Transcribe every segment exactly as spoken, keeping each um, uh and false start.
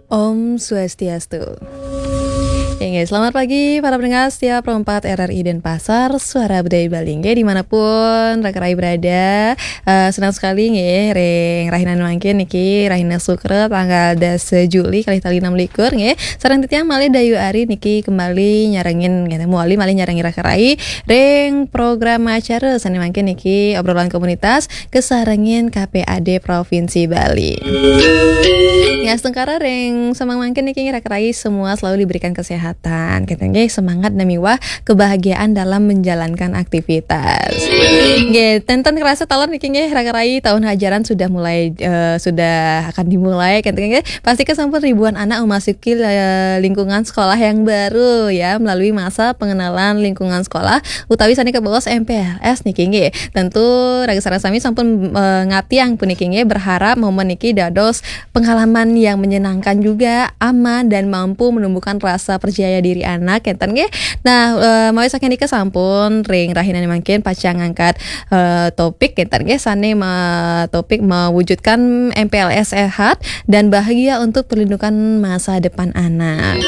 Om Swastiastu. Ya, selamat pagi para pendengar setia Pro empat R R I Denpasar, Suara Budaya Bali nge, dimanapun Rakerai berada. Uh, senang sekali nge, reng rahinan mangkin niki rahina sukre tanggal das Juli kali tali enam likur nge. Sarang titiang malih dayu ari niki kembali nyarengin nge, muali malih nyarengi Rakerai reng program acara sani mangkin niki obrolan komunitas kesarengin K P A D Provinsi Bali. Ya, setengkara reng sama mangkin niki Rakerai semua selalu diberikan kesehatan. Katanya semangat dan miwah kebahagiaan dalam menjalankan aktivitas. Nggih, tenten kerasa talon niki nggih Rakerai tahun ajaran sudah mulai uh, sudah akan dimulai katanya pasti kesampun ribuan anak memasuki uh, lingkungan sekolah yang baru ya melalui masa pengenalan lingkungan sekolah utawi sani kebolos M P L S niki nggih. Tentu Rakerai sami sampun uh, ngatiang pun niki nggih berharap momen niki dados pengalaman yang menyenangkan juga, aman dan mampu menumbuhkan rasa percaya diri anak enten nggih. Nah, uh, mau saking niki sampun ring rahinan mangkin pacang ngangkat uh, topik enten nggih sane ma, topik mewujudkan M P L S sehat dan bahagia untuk perlindungan masa depan anak.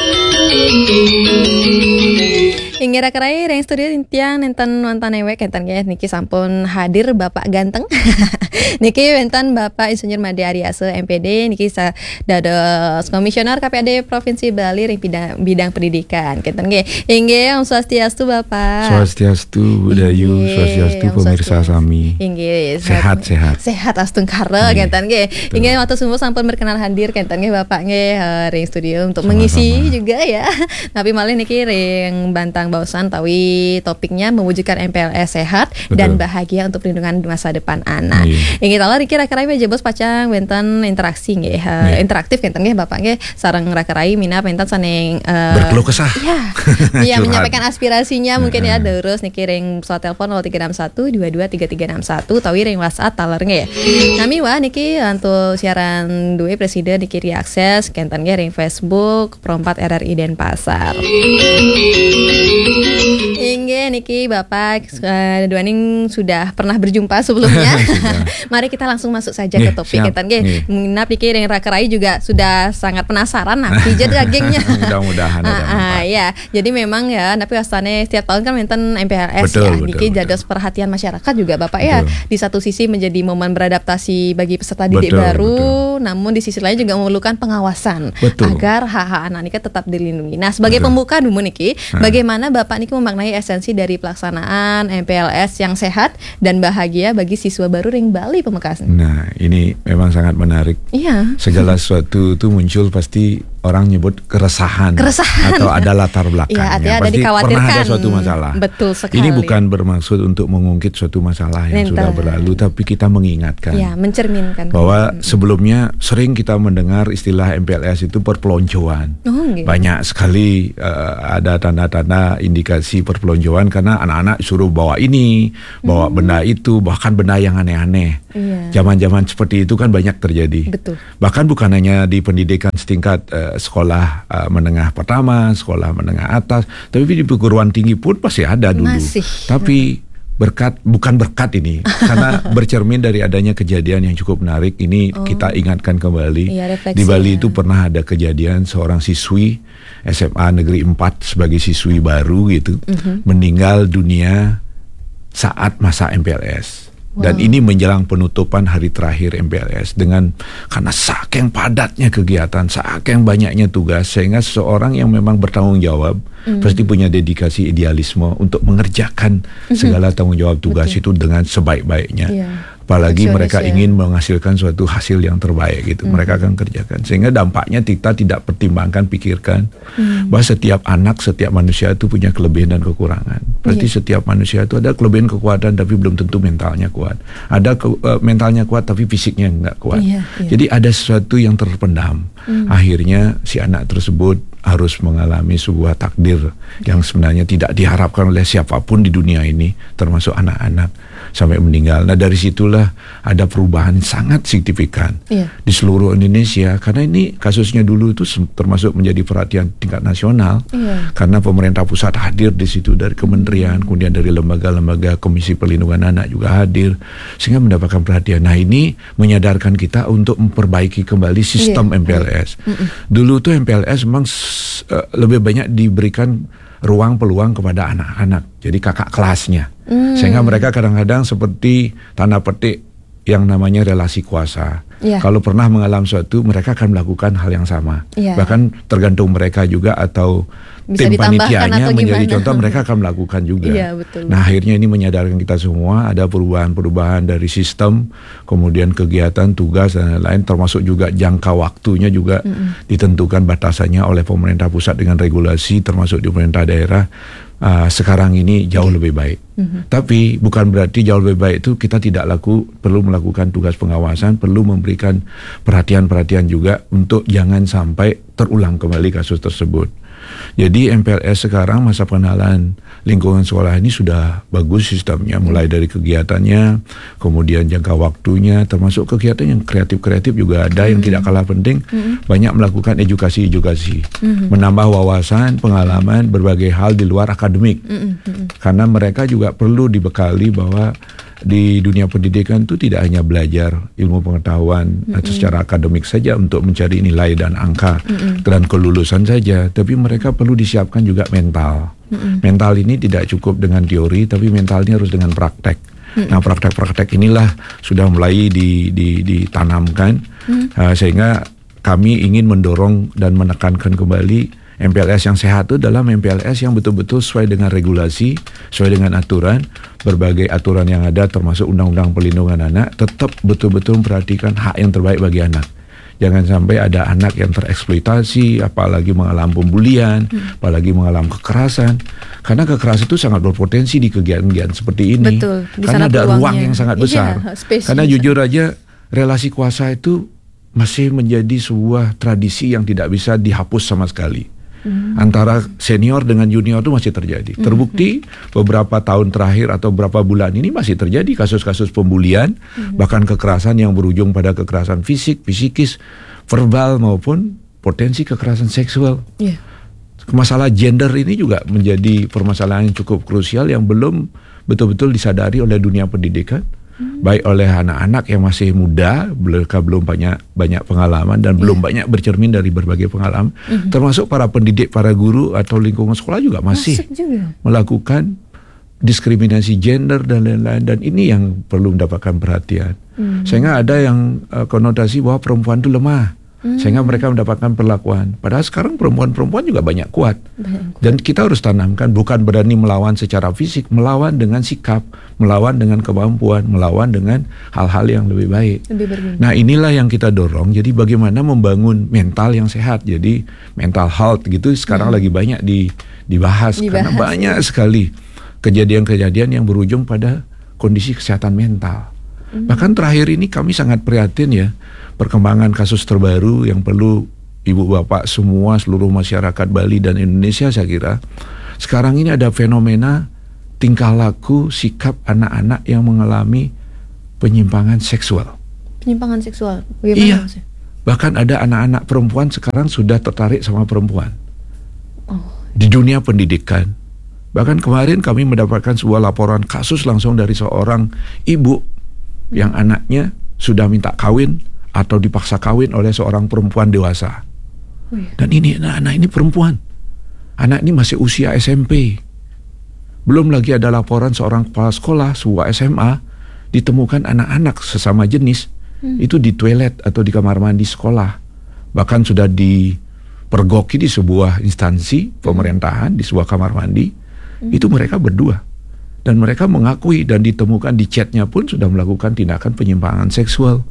Hingga Rakerai reng studio tiang nenten nonton ewek enten nggih niki sampun hadir Bapak ganteng. Niki enten Bapak Insinyur Made Ariase M P D niki sa dados komisioner K P A D Provinsi Bali ring bidang, bidang pendidikan kenten nggih. Inggih Om Swastiastu Bapak. Swastiastu Budayu, Swastiastu pemirsa sami. Inggih sehat-sehat. Sehat astungkara kenten nggih. Inggih waktu semua sampun berkenan hadir kenten nggih Bapak nggih ring studio untuk sama-sama mengisi juga ya. Tapi malih niki ring bantang bausan tawi topiknya mewujudkan M P L S sehat. Betul. Dan bahagia untuk perlindungan masa depan anak. Inggih tala niki Rakerai meja bos pacang wenten interaksi nggih. Uh, interaktif kenten nggih Bapak nggih sareng Rakerai mina pentan saneng uh, berkeluh kesah. Ya. Iya menyampaikan aspirasinya mungkin ya terus niki ring pesawat telepon nol tiga enam satu dua dua tiga tiga enam satu tawi ring WhatsApp taler nggih. Nami wah niki untuk siaran duwe presiden niki diakses kenten nggih ring Facebook Pro empat R R I Denpasar. Inggih niki Bapak uh, duaning sudah pernah berjumpa sebelumnya. Mari kita langsung masuk saja nih, ke topik kita nggih. Menginap niki ring Rakerai juga sudah sangat penasaran nah pijat dagingnya. Mudah-mudahan ada manfaat. Ya, jadi memang ya tapi astane setiap tahun kan menten M P L S betul, ya. Betul, niki jados perhatian masyarakat juga Bapak betul. Ya. Di satu sisi menjadi momen beradaptasi bagi peserta didik betul, baru, betul. Namun di sisi lain juga memerlukan pengawasan betul. Agar hak-hak anak niki tetap dilindungi. Nah, sebagai betul. Pembuka dulu niki, hmm. bagaimana Bapak niki memaknai esensi dari pelaksanaan M P L S yang sehat dan bahagia bagi siswa baru ring Bali Pamekasan. Nah, ini memang sangat menarik. Iya. Segala sesuatu itu muncul pasti orang nyebut keresahan, keresahan. Atau ada latar belakangnya. Ya, pasti pernah ada suatu masalah. Betul sekali. Ini bukan bermaksud untuk mengungkit suatu masalah yang Nental. Sudah berlalu, tapi kita mengingatkan. Ya, mencerminkan. Bahwa hmm. sebelumnya sering kita mendengar istilah M P L S itu perpeloncoan. Oh, gitu. Banyak sekali uh, ada tanda-tanda indikasi perpeloncoan karena anak-anak suruh bawa ini, bawa hmm. benda itu, bahkan benda yang aneh-aneh. Iya. Zaman-zaman seperti itu kan banyak terjadi. Betul. Bahkan bukan hanya di pendidikan setingkat uh, sekolah uh, menengah pertama, sekolah menengah atas, tapi di perguruan tinggi pun pasti ada dulu. Masih. Tapi berkat, bukan berkat ini, karena bercermin dari adanya kejadian yang cukup menarik. Ini oh. kita ingatkan kembali. Iya, di Bali itu pernah ada kejadian seorang siswi S M A Negeri empat sebagai siswi baru gitu, uh-huh. meninggal dunia saat masa M P L S. Wow. Dan ini menjelang penutupan hari terakhir M P L S dengan karena saking padatnya kegiatan, saking banyaknya tugas sehingga seseorang yang memang bertanggung jawab mm. pasti punya dedikasi idealisme untuk mengerjakan mm-hmm. segala tanggung jawab tugas Betul. Itu dengan sebaik-baiknya. Yeah. Apalagi Aksionis, mereka ya. Ingin menghasilkan suatu hasil yang terbaik gitu, mm. mereka akan kerjakan sehingga dampaknya kita tidak pertimbangkan, pikirkan mm. bahwa setiap anak, setiap manusia itu punya kelebihan dan kekurangan. Berarti yeah. setiap manusia itu ada kelebihan, kekuatan, tapi belum tentu mentalnya kuat. Ada ke, uh, mentalnya kuat tapi fisiknya nggak kuat. Yeah, yeah. Jadi ada sesuatu yang terpendam. Mm. Akhirnya si anak tersebut harus mengalami sebuah takdir yang sebenarnya tidak diharapkan oleh siapapun di dunia ini, termasuk anak-anak, sampai meninggal. Nah dari situlah ada perubahan sangat signifikan yeah. di seluruh Indonesia, karena ini kasusnya dulu itu termasuk menjadi perhatian tingkat nasional yeah. karena pemerintah pusat hadir di situ dari kementerian, kemudian dari lembaga-lembaga Komisi Perlindungan Anak juga hadir, sehingga mendapatkan perhatian. Nah ini menyadarkan kita untuk memperbaiki kembali sistem yeah. M P L S. Mm-mm. Dulu tuh M P L S memang uh, lebih banyak diberikan ruang peluang kepada anak-anak, jadi kakak kelasnya, mm. sehingga mereka kadang-kadang seperti tanda petik yang namanya relasi kuasa. Yeah. Kalau pernah mengalami sesuatu, mereka akan melakukan hal yang sama. Yeah. Bahkan tergantung mereka juga atau bisa tim panitianya menjadi contoh, mereka akan melakukan juga. Yeah, betul. Nah akhirnya ini menyadarkan kita semua ada perubahan-perubahan dari sistem, kemudian kegiatan, tugas dan lain-lain, termasuk juga jangka waktunya juga mm-hmm. ditentukan batasannya oleh pemerintah pusat dengan regulasi, termasuk di pemerintah daerah. Uh, sekarang ini jauh okay. lebih baik. Mm-hmm. Tapi bukan berarti jauh lebih baik itu kita tidak laku perlu melakukan tugas pengawasan, perlu memberikan perhatian-perhatian juga untuk jangan sampai terulang kembali kasus tersebut. Jadi M P L S sekarang masa pengenalan lingkungan sekolah ini sudah bagus sistemnya, mulai dari kegiatannya, kemudian jangka waktunya, termasuk kegiatan yang kreatif-kreatif juga ada mm-hmm. yang tidak kalah penting, mm-hmm. banyak melakukan edukasi-edukasi, mm-hmm. menambah wawasan, pengalaman, berbagai hal di luar akademik, mm-hmm. karena mereka juga perlu dibekali bahwa di dunia pendidikan itu tidak hanya belajar ilmu pengetahuan mm-hmm. atau secara akademik saja untuk mencari nilai dan angka mm-hmm. dan kelulusan saja, tapi mereka perlu disiapkan juga mental. Mm-hmm. Mental ini tidak cukup dengan teori, tapi mentalnya harus dengan praktek. Mm-hmm. Nah praktek-praktek inilah sudah mulai di, di, ditanamkan mm-hmm. uh, sehingga kami ingin mendorong dan menekankan kembali M P L S yang sehat itu dalam M P L S yang betul-betul sesuai dengan regulasi, sesuai dengan aturan, berbagai aturan yang ada termasuk Undang-Undang Perlindungan Anak, tetap betul-betul memperhatikan hak yang terbaik bagi anak. Jangan sampai ada anak yang tereksploitasi, apalagi mengalami pembulian, hmm. apalagi mengalami kekerasan. Karena kekerasan itu sangat berpotensi di kegiatan-kegiatan seperti ini. Betul, karena ada peluangnya. Ruang yang sangat besar. Iya, karena jujur aja relasi kuasa itu masih menjadi sebuah tradisi yang tidak bisa dihapus sama sekali. Hmm. Antara senior dengan junior itu masih terjadi. Hmm. Terbukti beberapa tahun terakhir atau beberapa bulan ini masih terjadi kasus-kasus pembulian, hmm. bahkan kekerasan yang berujung pada kekerasan fisik, psikis, verbal maupun potensi kekerasan seksual. Yeah. Masalah gender ini juga menjadi permasalahan yang cukup krusial yang belum betul-betul disadari oleh dunia pendidikan. Hmm. Baik oleh anak-anak yang masih muda, mereka belum banyak banyak pengalaman dan yeah. belum banyak bercermin dari berbagai pengalaman, mm-hmm. termasuk para pendidik, para guru atau lingkungan sekolah juga masih juga. melakukan diskriminasi gender dan lain-lain, dan ini yang perlu mendapatkan perhatian. Mm-hmm. Sehingga ada yang uh, konotasi bahwa perempuan itu lemah. Hmm. Sehingga mereka mendapatkan perlakuan. Padahal sekarang perempuan-perempuan juga banyak kuat. banyak kuat. Dan kita harus tanamkan bukan berani melawan secara fisik, melawan dengan sikap, melawan dengan kemampuan, melawan dengan hal-hal yang lebih baik. Lebih nah inilah yang kita dorong. Jadi bagaimana membangun mental yang sehat. Jadi mental health gitu sekarang hmm. lagi banyak di, dibahas, dibahas karena banyak ya. sekali kejadian-kejadian yang berujung pada kondisi kesehatan mental. Hmm. Bahkan terakhir ini kami sangat prihatin ya, perkembangan kasus terbaru yang perlu ibu bapak semua, seluruh masyarakat Bali dan Indonesia saya kira. Sekarang ini ada fenomena tingkah laku, sikap anak-anak yang mengalami penyimpangan seksual. Penyimpangan seksual? Bagaimana iya. maksudnya? Bahkan ada anak-anak perempuan sekarang sudah tertarik sama perempuan. Oh. Di dunia pendidikan. Bahkan kemarin kami mendapatkan sebuah laporan kasus langsung dari seorang ibu hmm. yang anaknya sudah minta kawin atau dipaksa kawin oleh seorang perempuan dewasa. Oh iya. Dan ini anak-anak ini perempuan. Anak ini masih usia S M P. Belum lagi ada laporan seorang kepala sekolah sebuah S M A ditemukan anak-anak sesama jenis hmm. itu di toilet atau di kamar mandi sekolah. Bahkan sudah dipergoki di sebuah instansi pemerintahan, di sebuah kamar mandi. Hmm. Itu mereka berdua. Dan mereka mengakui dan ditemukan di chatnya pun sudah melakukan tindakan penyimpangan seksual.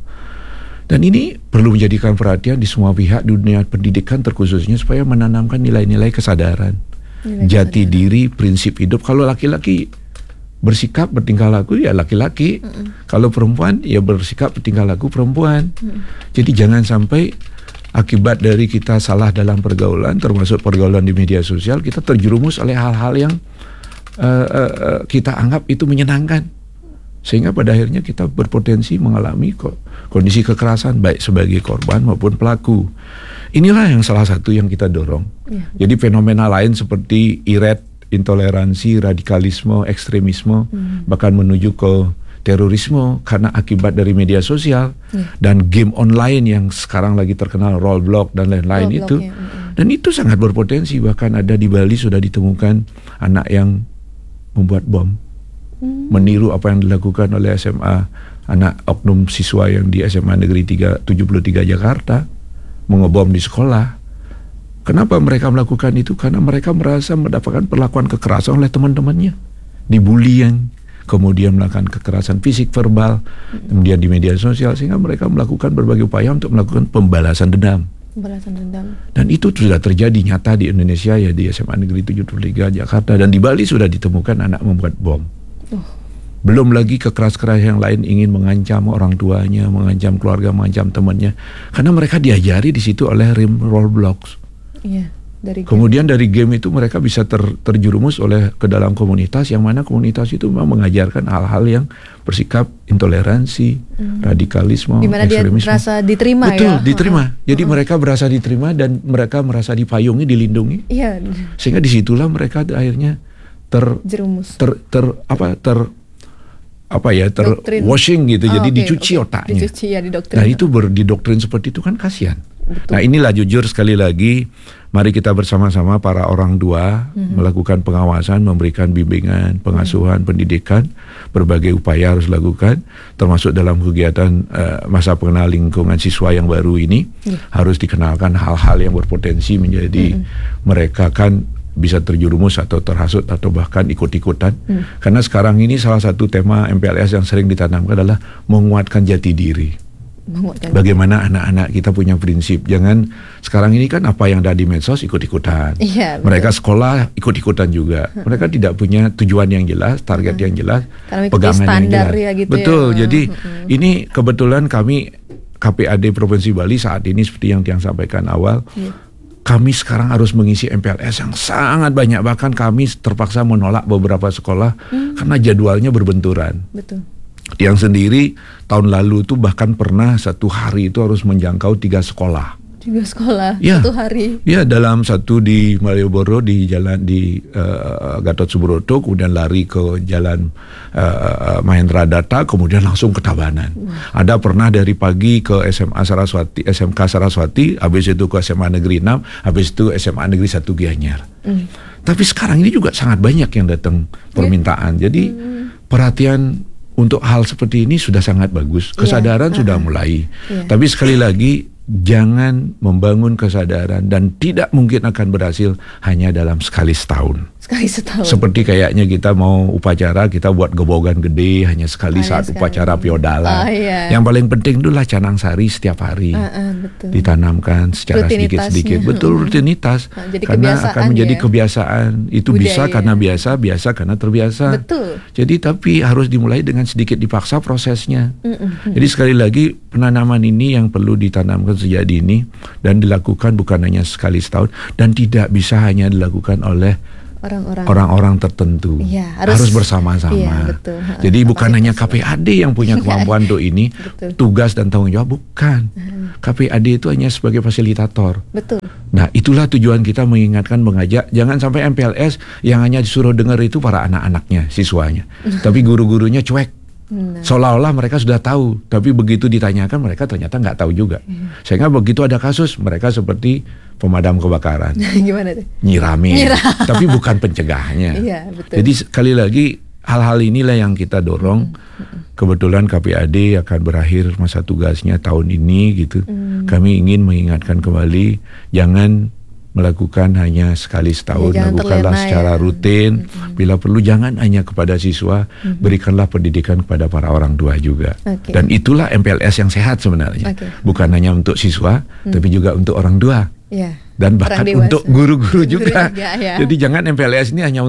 Dan ini perlu menjadikan perhatian di semua pihak dunia pendidikan terkhususnya supaya menanamkan nilai-nilai kesadaran, nilai jati kesadaran. diri, prinsip hidup. Kalau laki-laki bersikap bertingkah laku ya laki-laki, mm-mm. kalau perempuan ya bersikap bertingkah laku perempuan. Mm-mm. Jadi jangan sampai akibat dari kita salah dalam pergaulan, termasuk pergaulan di media sosial, kita terjerumus oleh hal-hal yang uh, uh, uh, kita anggap itu menyenangkan, sehingga pada akhirnya kita berpotensi mengalami ko- kondisi kekerasan baik sebagai korban maupun pelaku. Inilah yang salah satu yang kita dorong. Ya. Jadi fenomena lain seperti iret, intoleransi, radikalisme, ekstremisme, hmm. bahkan menuju ke terorisme karena akibat dari media sosial yeah. dan game online yang sekarang lagi terkenal, Roblox dan lain-lain Roblox, itu ya. mm-hmm. dan itu sangat berpotensi. Bahkan ada di Bali sudah ditemukan anak yang membuat bom, mm. meniru apa yang dilakukan oleh S M A, anak oknum siswa yang di S M A Negeri tujuh puluh tiga Jakarta mengebom di sekolah. Kenapa mereka melakukan itu? Karena mereka merasa mendapatkan perlakuan kekerasan oleh teman-temannya, dibully, yang kemudian melakukan kekerasan fisik, verbal, kemudian di media sosial, sehingga mereka melakukan berbagai upaya untuk melakukan pembalasan dendam. Pembalasan dendam. Dan itu sudah terjadi nyata di Indonesia ya, di S M A Negeri tujuh puluh tiga Jakarta, dan di Bali sudah ditemukan anak membuat bom. Oh. Belum lagi kekeras-keras yang lain ingin mengancam orang tuanya, mengancam keluarga, mengancam temannya, karena mereka diajari di situ oleh rim Roblox. Iya. Dari Kemudian game. dari game itu mereka bisa ter, terjerumus oleh ke dalam komunitas, yang mana komunitas itu memang mengajarkan hal-hal yang bersikap intoleransi, hmm. radikalisme, dimana ekstremisme. Dia merasa diterima. Betul, ya? diterima. Uh-huh. Jadi uh-huh. mereka merasa diterima dan mereka merasa dipayungi, dilindungi. Iya. Sehingga disitulah mereka akhirnya terjerumus, ter, ter apa ter apa ya ter doktrin. washing gitu. Oh, jadi okay, dicuci okay. otaknya. Dicuci, ya, didoktrin. Nah itu ber, didoktrin seperti itu kan kasihan. Betul. Nah inilah jujur sekali lagi, mari kita bersama-sama para orang tua mm-hmm. melakukan pengawasan, memberikan bimbingan, pengasuhan, mm-hmm. pendidikan, berbagai upaya harus dilakukan, termasuk dalam kegiatan uh, masa pengenal lingkungan siswa yang baru ini, yeah. harus dikenalkan hal-hal yang berpotensi menjadi mm-hmm. mereka kan bisa terjerumus atau terhasut atau bahkan ikut-ikutan. Mm. Karena sekarang ini salah satu tema M P L S yang sering ditanamkan adalah menguatkan jati diri. Bagaimana anak-anak kita punya prinsip. Jangan sekarang ini kan apa yang ada di medsos ikut-ikutan. Iya, mereka sekolah ikut-ikutan juga. Mereka tidak punya tujuan yang jelas, target hmm. yang jelas, pegangan yang jelas. Ya, gitu betul. Ya. Jadi hmm. ini kebetulan kami K P A D Provinsi Bali saat ini seperti yang Tiang sampaikan awal. Hmm. Kami sekarang harus mengisi M P L S yang sangat banyak. Bahkan kami terpaksa menolak beberapa sekolah hmm. karena jadwalnya berbenturan. Betul. Yang sendiri tahun lalu tuh bahkan pernah satu hari itu harus menjangkau tiga sekolah. Tiga sekolah ya, satu hari. Ya, dalam satu di Malioboro di jalan di uh, Gatot Subroto, kemudian lari ke jalan uh, Mahendra Data, kemudian langsung ke Tabanan. Wow. Ada pernah dari pagi ke S M A Saraswati, S M K Saraswati, habis itu ke S M A Negeri enam, habis itu S M A Negeri satu Gianyar. Mm. Tapi sekarang ini juga sangat banyak yang datang permintaan. Jadi mm. perhatian untuk hal seperti ini sudah sangat bagus. Kesadaran yeah. sudah uh-huh. mulai. Yeah. Tapi sekali lagi, jangan membangun kesadaran dan tidak mungkin akan berhasil hanya dalam sekali setahun. Sekali setahun. Seperti kayaknya kita mau upacara, kita buat gebogan gede hanya sekali oh, saat ya, upacara piodalan. Oh, iya. Yang paling penting itulah canang sari setiap hari. Uh, uh, betul. Ditanamkan secara sedikit-sedikit. Betul, rutinitas. Uh, jadi karena akan menjadi ya? kebiasaan. Itu budaya. Bisa karena biasa, biasa karena terbiasa. Betul. Jadi tapi harus dimulai dengan sedikit dipaksa prosesnya. Uh, uh, uh. Jadi sekali lagi penanaman ini yang perlu ditanamkan sejak dini dan dilakukan bukan hanya sekali setahun dan tidak bisa hanya dilakukan oleh Orang-orang. orang-orang tertentu. Ya, harus, harus bersama-sama. Ya, betul. Jadi Apa bukan hanya K P A D yang punya kemampuan untuk ini, betul. Tugas dan tanggung jawab bukan. Hmm. K P A D itu hanya sebagai fasilitator. Betul. Nah, itulah tujuan kita mengingatkan, mengajak jangan sampai M P L S yang hanya disuruh dengar itu para anak-anaknya, siswanya. Tapi guru-gurunya cuek. Nah. Seolah-olah mereka sudah tahu, tapi begitu ditanyakan mereka ternyata nggak tahu juga. Hmm. Sehingga begitu ada kasus mereka seperti pemadam kebakaran. Gimana tuh? Nyiramin. Nyiram. Tapi bukan pencegahannya. Iya, betul. Jadi sekali lagi hal-hal inilah yang kita dorong. Hmm. Kebetulan K P A D akan berakhir masa tugasnya tahun ini gitu. Hmm. Kami ingin mengingatkan kembali jangan melakukan hanya sekali setahun, ya, lakukanlah secara ya. rutin. Mm-hmm. Bila perlu jangan hanya kepada siswa, mm-hmm. berikanlah pendidikan kepada para orang tua juga. Okay. Dan itulah M P L S yang sehat sebenarnya. Okay. Bukan hanya untuk siswa, mm. tapi juga untuk orang tua. Yeah. Dan bahkan untuk guru-guru juga. juga ya. Jadi jangan M P L S ini hanya untuk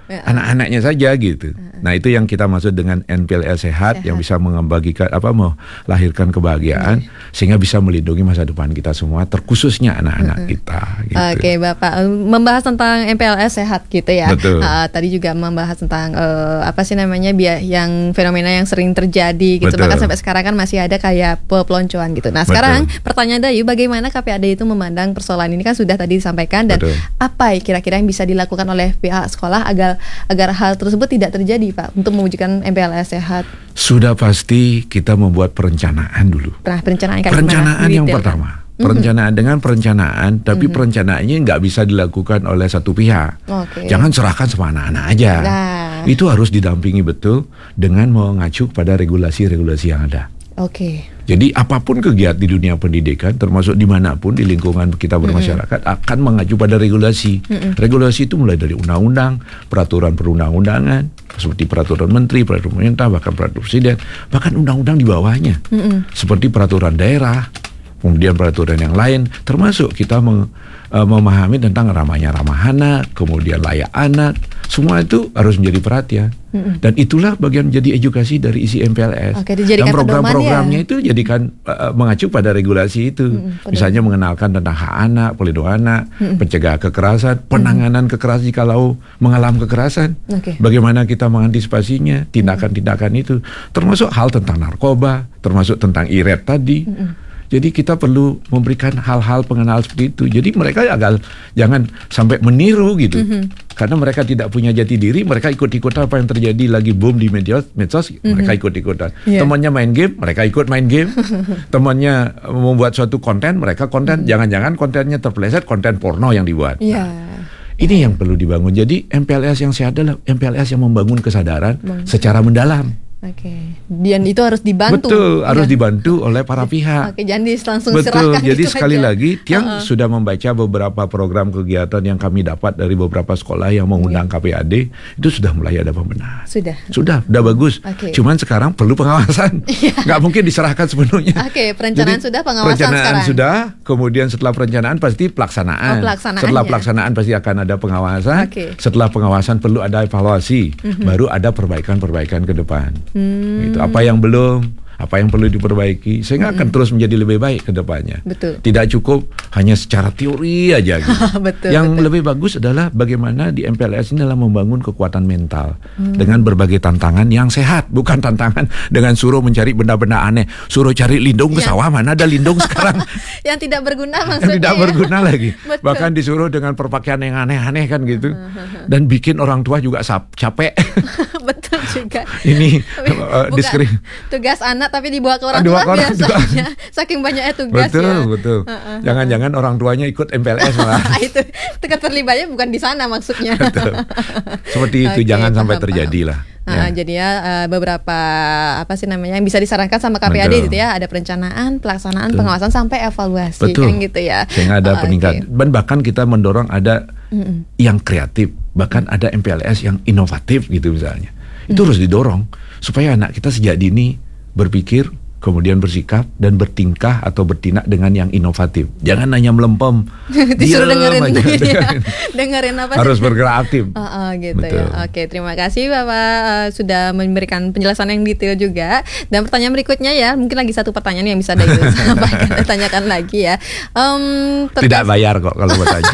Ya. anak-anaknya saja gitu. Nah itu yang kita maksud dengan N P L S sehat, Sehat. yang bisa membagikan apa melahirkan kebahagiaan sehingga bisa melindungi masa depan kita semua, terkhususnya anak-anak kita. Gitu. Oke Bapak, membahas tentang N P L S sehat gitu ya. Betul. Uh, tadi juga membahas tentang uh, apa sih namanya biar yang fenomena yang sering terjadi gitu. Betul. Bahkan sampai sekarang kan masih ada kayak peloncoan gitu. Nah sekarang pertanyaan Dayu, bagaimana K P A D itu memandang persoalan ini, kan sudah tadi disampaikan, dan Betul. apa ya kira-kira yang bisa dilakukan oleh pihak sekolah agar agar hal tersebut tidak terjadi Pak untuk mewujudkan N P L S sehat? Sudah pasti kita membuat perencanaan dulu. Nah perencanaan kayak Perencanaan gimana? yang Detail, pertama. kan? Perencanaan dengan perencanaan, tapi perencanaannya nggak bisa dilakukan oleh satu pihak. Oke. Jangan serahkan sama anak-anak aja. Nah. Itu harus didampingi betul dengan mengacu pada regulasi-regulasi yang ada. Oke. Jadi apapun kegiatan di dunia pendidikan, termasuk dimanapun di lingkungan kita bermasyarakat, mm-hmm. akan mengacu pada regulasi. Mm-hmm. Regulasi itu mulai dari undang-undang, peraturan perundang-undangan, seperti peraturan menteri, peraturan pemerintah, bahkan peraturan presiden, bahkan undang-undang di bawahnya, mm-hmm. seperti peraturan daerah, kemudian peraturan yang lain, termasuk kita meng, uh, memahami tentang ramahnya ramah anak, kemudian layak anak, semua itu harus menjadi perhatian. Mm-hmm. Dan itulah bagian menjadi edukasi dari isi N P L S. Oke, dan program-programnya ya? itu jadikan uh, mengacu pada regulasi itu. Mm-hmm, misalnya mengenalkan tentang hak anak, pelindungan anak, mm-hmm. pencegah kekerasan, penanganan mm-hmm. kekerasan jikalau mengalami kekerasan. Okay. Bagaimana kita mengantisipasinya, tindakan-tindakan itu, termasuk hal tentang narkoba, termasuk tentang I R E T tadi. Mm-hmm. Jadi kita perlu memberikan hal-hal pengenal seperti itu. Jadi mereka agak jangan sampai meniru gitu. Mm-hmm. Karena mereka tidak punya jati diri, mereka ikut-ikutan apa yang terjadi lagi boom di media medsos, mm-hmm. mereka ikut-ikutan. Yeah. Temannya main game, mereka ikut main game. Temannya membuat suatu konten, mereka konten. Mm-hmm. Jangan-jangan kontennya terpeleset konten porno yang dibuat. Yeah. Nah, ini yang perlu dibangun. Jadi N P L S yang sehat adalah N P L S yang membangun kesadaran Bang. secara mendalam. Oke, okay. Dan itu harus dibantu. Betul, harus ya. dibantu oleh para pihak. Oke, jangan langsung Betul. serahkan. Jadi gitu sekali aja. lagi, Tiang uh-uh. sudah membaca beberapa program kegiatan yang kami dapat dari beberapa sekolah yang mengundang yeah. K P A D, itu sudah mulai ada pembenahan. Sudah. Sudah, sudah bagus. Okay. Cuman sekarang perlu pengawasan. Nggak mungkin diserahkan sepenuhnya. Oke, okay, perencanaan Jadi, sudah, pengawasan perencanaan sekarang. sudah, kemudian setelah perencanaan pasti pelaksanaan. Oh, pelaksanaan setelah ya. pelaksanaan pasti akan ada pengawasan. Okay. Setelah pengawasan perlu ada evaluasi, mm-hmm. baru ada perbaikan-perbaikan ke depan. Hmm. Gitu. Apa yang belum, apa yang perlu diperbaiki, sehingga mm-hmm. akan terus menjadi lebih baik ke depannya. Betul. Tidak cukup hanya secara teori aja gitu. betul, yang betul. lebih bagus adalah bagaimana di N P L S ini adalah membangun kekuatan mental mm. dengan berbagai tantangan yang sehat, bukan tantangan dengan suruh mencari benda-benda aneh, suruh cari lindung ke sawah, mana ada lindung sekarang. Yang tidak berguna maksudnya. Yang tidak ya? berguna lagi. Betul. Bahkan disuruh dengan perpakaian yang aneh-aneh kan gitu. Dan bikin orang tua juga sap- capek. Betul juga. Ini uh, diskri- tugas anak tapi dibawa ke orang dibawa tua orang biasanya. Saking banyaknya tugas. Betul, ya. betul. Uh-uh. Jangan-jangan orang tuanya ikut N P L S malah. itu keterlibatnya bukan di sana maksudnya. Betul. Seperti itu, okay, jangan sampai terjadi lah. Nah, ya. Jadi ya uh, beberapa apa sih namanya yang bisa disarankan sama K P A D gitu ya, ada perencanaan, pelaksanaan, betul. pengawasan sampai evaluasi. Betul. Kan gitu ya. Sehingga ada oh, peningkatan. Okay. Dan bahkan kita mendorong ada Mm-mm. yang kreatif, bahkan mm. ada N P L S yang inovatif gitu misalnya. Itu mm. harus didorong supaya anak kita sejak dini berpikir, kemudian bersikap dan bertingkah atau bertindak dengan yang inovatif. Jangan hanya melempem. Disuruh dengerin, aja, dengerin, dengerin apa sih? Harus bergerak aktif. Oh, oh gitu. Betul. Ya. Oke, terima kasih Bapak uh, sudah memberikan penjelasan yang detail juga. Dan pertanyaan berikutnya ya, mungkin lagi satu pertanyaan yang bisa Dayu sampaikan, tanyakan lagi ya. Um, terkait... Tidak bayar kok kalau bertanya.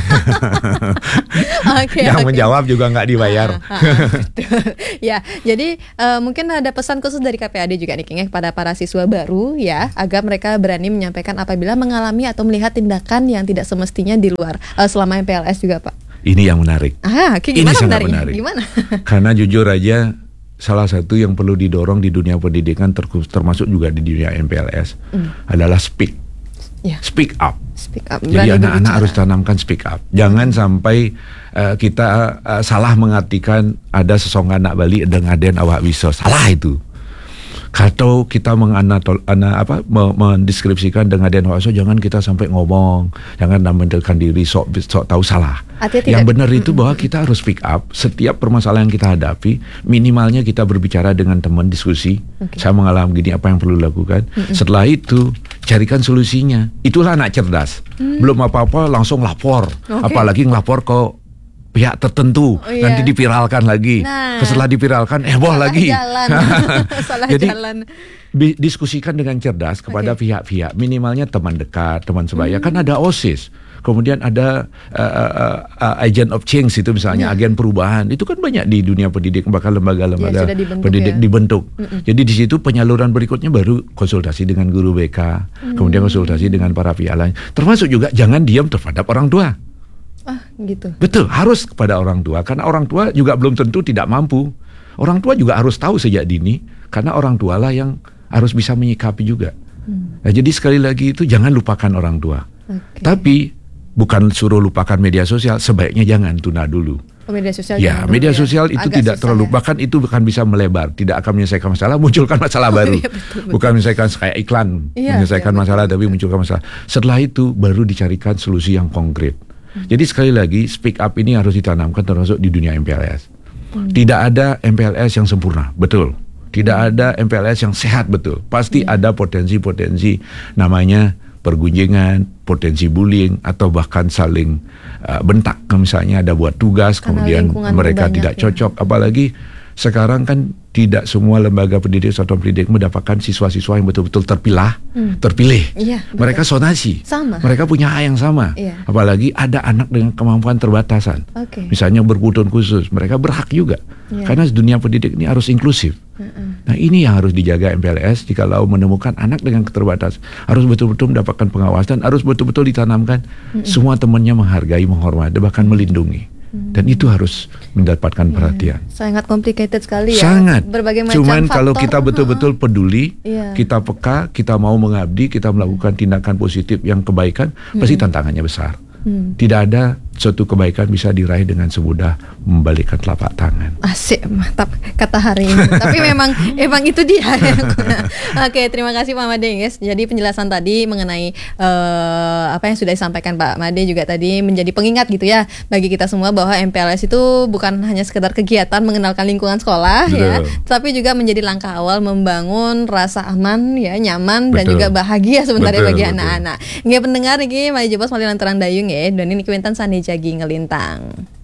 okay, yang okay. menjawab juga nggak dibayar. Uh, uh, uh, betul. Ya, jadi uh, mungkin ada pesan khusus dari K P A D juga nih, King, ya, kepada para siswa baru ya, agar mereka berani menyampaikan apabila mengalami atau melihat tindakan yang tidak semestinya di luar uh, selama N P L S juga, Pak. Ini yang menarik. Ah, gimana ini sangat menarik. Gimana? Karena jujur aja, salah satu yang perlu didorong di dunia pendidikan, termasuk juga di dunia N P L S, mm. adalah speak, yeah. speak up. Speak up. Jadi anak-anak harus tanamkan speak up. Jangan sampai uh, kita uh, salah mengartikan ada sesonggan anak Bali dengan aden awak bisa. Salah itu. Atau kita menganatol, ana, apa, mendeskripsikan dengan den waso, jangan kita sampai ngomong, jangan mementilkan diri sok sok tahu salah. Artinya yang benar itu bahwa kita harus speak up setiap permasalahan yang kita hadapi, minimalnya kita berbicara dengan teman, diskusi. Okay. Saya mengalami gini, apa yang perlu dilakukan. Mm-mm. Setelah itu carikan solusinya. Itulah anak cerdas. Mm. Belum apa-apa langsung lapor, okay. apalagi ngelapor ke pihak tertentu, Oh, iya. nanti dipiralkan lagi. Nah. Setelah dipiralkan, heboh Salah lagi. jalan. Salah Jadi, jalan. bi- diskusikan dengan cerdas kepada Oke. pihak-pihak, minimalnya teman dekat, teman sebaya. Hmm. Kan ada OSIS, kemudian ada uh, uh, uh, agent of change itu misalnya, Iya. agen perubahan. Itu kan banyak di dunia pendidik, bahkan lembaga-lembaga Ya, sudah dibentuk pendidik ya. dibentuk. Jadi di situ penyaluran berikutnya baru konsultasi dengan guru B K, kemudian Hmm. konsultasi dengan para pihak lain. Termasuk juga jangan diam terhadap orang tua. Ah, gitu. Betul, harus kepada orang tua, karena orang tua juga belum tentu tidak mampu. Orang tua juga harus tahu sejak dini, karena orang tualah yang harus bisa menyikapi juga. Hmm. Nah, jadi sekali lagi itu jangan lupakan orang tua. Oke. Tapi bukan suruh lupakan media sosial, sebaiknya jangan, tuna dulu. Oh, media sosial. Ya, jangan media dulu ya. sosial itu Agak tidak susah terlalu, ya. bahkan itu bukan bisa melebar, tidak akan menyelesaikan masalah, munculkan masalah Oh, baru. iya, betul, betul. Bukan menyelesaikan kayak iklan, Iya, menyelesaikan iya, masalah tapi munculkan masalah. Setelah itu baru dicarikan solusi yang konkret. Hmm. Jadi sekali lagi speak up ini harus ditanamkan termasuk di dunia M P L S. Hmm. Tidak ada M P L S yang sempurna, betul. Tidak ada M P L S yang sehat, betul. Pasti Iya. ada potensi-potensi namanya pergunjingan, potensi bullying, atau bahkan saling uh, bentak. Misalnya ada buat tugas, Karena kemudian lingkungan mereka banyak tidak ya. cocok. Apalagi sekarang kan tidak semua lembaga pendidik, satuan pendidik mendapatkan siswa-siswa yang betul-betul terpilah, Hmm. terpilih. Iya, betul. Mereka sonasi. Sama. Mereka punya hak yang sama. Iya. Apalagi ada anak dengan kemampuan terbatasan. Oke. Misalnya berkebutuhan khusus, mereka berhak juga. Iya. Karena dunia pendidik ini harus inklusif. Mm-mm. Nah, ini yang harus dijaga M P L S jikalau menemukan anak dengan keterbatasan. Harus betul-betul mendapatkan pengawasan, harus betul-betul ditanamkan semua temannya menghargai, menghormati, bahkan melindungi. Dan itu harus mendapatkan perhatian. Sangat complicated sekali ya. Sangat. Berbagai macam Cuman faktor. kalau kita betul-betul peduli, Iya. kita peka, kita mau mengabdi, kita melakukan tindakan positif yang kebaikan, pasti tantangannya besar. Hmm. Tidak ada suatu kebaikan bisa diraih dengan semudah membalikkan telapak tangan. Asik, mantap kata hari ini. Tapi memang emang itu dia. Oke, terima kasih Pak Made, guys. Jadi penjelasan tadi mengenai eh, apa yang sudah disampaikan Pak Made juga tadi menjadi pengingat gitu ya bagi kita semua bahwa M P L S itu bukan hanya sekedar kegiatan mengenalkan lingkungan sekolah ya, Betul. tapi juga menjadi langkah awal membangun rasa aman ya, nyaman dan Betul. juga bahagia sebenarnya Betul, bagi betul. anak-anak. Nggak pendengar iki mari jebos mali lantaran dayung ya. Dan ini Kuentan Sane Jagi Ngelintang.